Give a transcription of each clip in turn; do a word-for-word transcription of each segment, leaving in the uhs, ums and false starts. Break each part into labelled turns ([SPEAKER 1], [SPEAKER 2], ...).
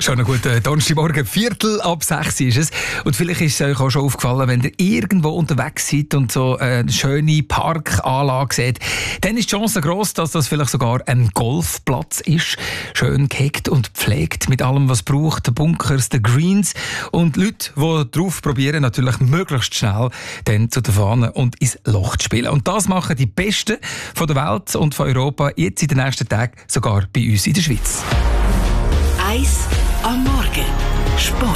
[SPEAKER 1] Schon einen guten Donnerstagmorgen, Viertel ab sechs ist es. Und vielleicht ist es euch auch schon aufgefallen, wenn ihr irgendwo unterwegs seid und so eine schöne Parkanlage seht, dann ist die Chance gross, dass das vielleicht sogar ein Golfplatz ist. Schön gehegt und pflegt mit allem, was es braucht. Die Bunkers, die Greens und Leute, die darauf probieren, natürlich möglichst schnell dann zu der Fahne und ins Loch zu spielen. Und das machen die Besten von der Welt und von Europa jetzt in den nächsten Tagen sogar bei uns in der Schweiz.
[SPEAKER 2] Eis am Morgen. Sport.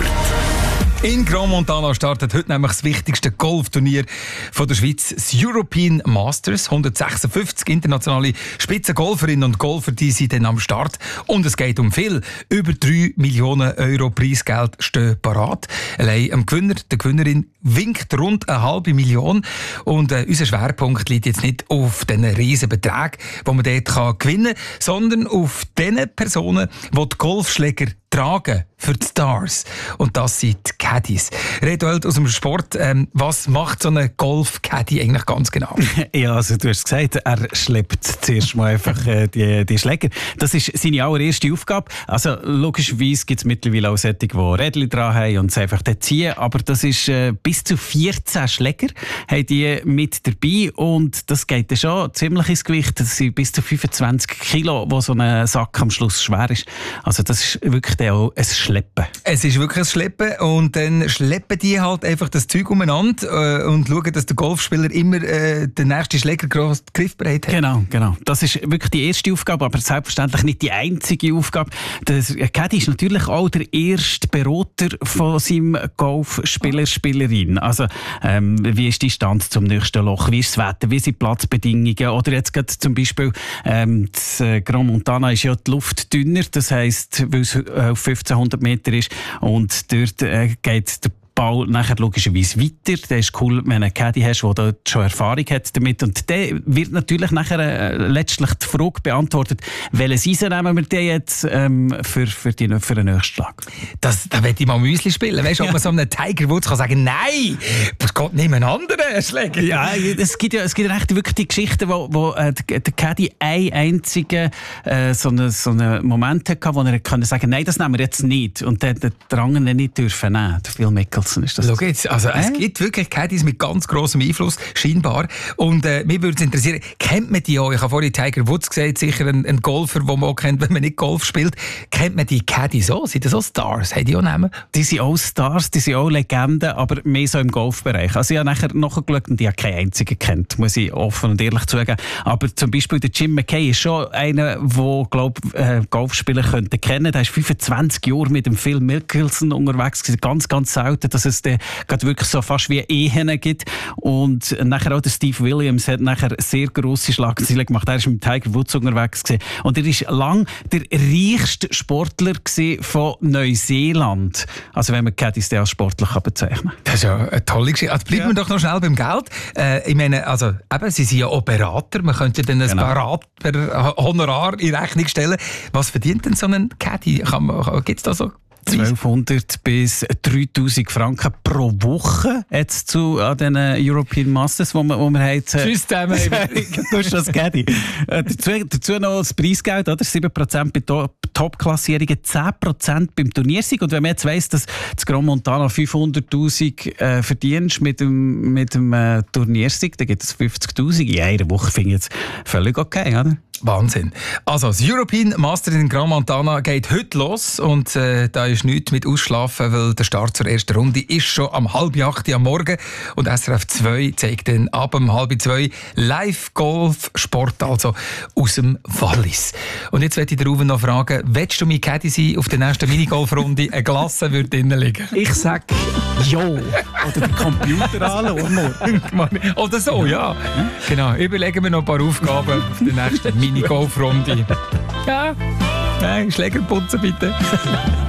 [SPEAKER 1] In Grand Montana startet heute nämlich das wichtigste Golfturnier von der Schweiz, das European Masters. hundertsechsundfünfzig internationale Spitzengolferinnen und Golfer, die sind dann am Start. Und es geht um viel. Über drei Millionen Euro Preisgeld stehen parat. Allein am Gewinner, der Gewinnerin, winkt rund eine halbe Million. Und äh, unser Schwerpunkt liegt jetzt nicht auf diesen riesen Beträgen, die man dort kann gewinnen kann, sondern auf den Personen, die die Golfschläger tragen für die Stars. Und das sind die Caddies. Redold aus dem Sport, ähm, was macht so ein Golf-Caddy eigentlich ganz genau?
[SPEAKER 3] Ja, also du hast gesagt, er schleppt zuerst mal einfach äh, die, die Schläger. Das ist seine allererste Aufgabe. Also logischerweise gibt es mittlerweile auch solche, die Rädchen dran haben und es einfach dort ziehen. Aber das ist äh, bis zu vierzehn Schläger haben die mit dabei. Und das geht dann schon ziemlich ins Gewicht. Das sind bis zu fünfundzwanzig Kilo, wo so ein Sack am Schluss schwer ist. Also das ist wirklich auch ein Schleppen.
[SPEAKER 1] Es ist wirklich ein Schleppen und dann schleppen die halt einfach das Zeug umeinander äh, und schauen, dass der Golfspieler immer äh, den nächsten Schläger gross griffbereit hat.
[SPEAKER 3] Genau, genau. Das ist wirklich die erste Aufgabe, aber selbstverständlich nicht die einzige Aufgabe. Der Caddy ist natürlich auch der erste Berater von seinem Golfspieler, Spielerin. Also ähm, wie ist die Distanz zum nächsten Loch, wie ist das Wetter, wie sind die Platzbedingungen oder jetzt gerade zum Beispiel ähm, das äh, Grand Montana ist ja die Luft dünner, das heisst, weil es auf fünfzehnhundert Meter ist und dort äh, geht der Ball nachher logischerweise weiter. Das ist cool, wenn du einen Caddy hast, der dort schon Erfahrung hat damit. Und der wird natürlich nachher äh, letztlich die Frage beantwortet, welches Eisen nehmen wir denn jetzt ähm, für, für, die, für den nächsten Schlag?
[SPEAKER 1] Das, da möchte ich mal Müsli spielen. Weißt du, ob ja. man so einem Tiger Woods kann sagen, nein, das geht nicht mehr einen anderen Schläger.
[SPEAKER 3] Ja, es gibt ja, es gibt ja echt wirklich die Geschichten, wo, wo äh, der Caddy einen einzigen äh, so einen so eine Moment hatte, wo er kann sagen, nein, das nehmen wir jetzt nicht. Und der, der Drang nicht dürfen nehmen. Phil Mickelson ist das.
[SPEAKER 1] Schau jetzt, also äh? es gibt wirklich Caddies mit ganz grossem Einfluss, scheinbar. Und äh, mich würde es interessieren, kennt man die auch? Ich habe vorhin Tiger Woods gesagt, sicher ein, ein Golfer, den man auch kennt, wenn man nicht Golf spielt. Kennt man die Caddies auch? Sind das auch Stars? Haben die auch Namen?
[SPEAKER 3] Die sind auch Stars, die sind auch Legenden, aber mehr so im Golfbereich. Also ich habe nachher nachgeschaut und ich habe keinen einzigen kennt, muss ich offen und ehrlich zugeben. Aber zum Beispiel der Jim McKay ist schon einer, der, glaube ich, äh, Golfspieler könnte kennen. Der ist fünfundzwanzig Jahre mit dem Phil Mickelson unterwegs gewesen. Ganz, ganz selten, dass es dann wirklich so fast wie Ehen gibt. Und nachher auch der Steve Williams hat nachher sehr grosse Schlagzeilen gemacht. Er ist mit Tiger Woods unterwegs gewesen. Und er war lang der reichste Sportler von Neuseeland. Also wenn man Caddies als sportlich bezeichnen kann.
[SPEAKER 1] Das ist ja eine tolle Geschichte. Also bleiben ja. wir doch noch schnell beim Geld. Äh, ich meine, also eben, Sie sind ja auch Berater. Man könnte dann ein genau. Berater-Honorar in Rechnung stellen. Was verdient denn so ein Caddy? Gibt es da so
[SPEAKER 3] zwölfhundert bis dreitausend Franken pro Woche jetzt zu an den European Masters, wo wir, wo wir haben.
[SPEAKER 1] Tschüss zusammen.
[SPEAKER 3] Du hast das Caddy. dazu, dazu noch das Preisgeld, oder? sieben Prozent bei Top-Klassierungen, zehn Prozent beim Turniersieg. Und wenn man jetzt weiss, dass das Grand Montana fünfhunderttausend äh, verdienst mit dem, mit dem äh, Turniersieg, dann gibt es fünfzigtausend. In einer Woche finde ich jetzt völlig okay, oder?
[SPEAKER 1] Wahnsinn. Also, das European Masters in Grand Montana geht heute los und äh, da ist nichts mit Ausschlafen, weil der Start zur ersten Runde ist schon am halb acht am Morgen und S R F zwei zeigt dann ab um halb zwei Live-Golf-Sport, also aus dem Wallis. Und jetzt möchte ich den Ruben noch fragen, willst du mein Caddy sein auf der nächsten Minigolf-Runde? Eine Glasse würde drinnen liegen.
[SPEAKER 3] Ich sage ja. Oder den Computer anschauen.
[SPEAKER 1] Oder so, ja. Genau. Überlegen wir noch ein paar Aufgaben auf der nächsten Minigolf-Runde. Ja. Nein, Schläger putzen bitte.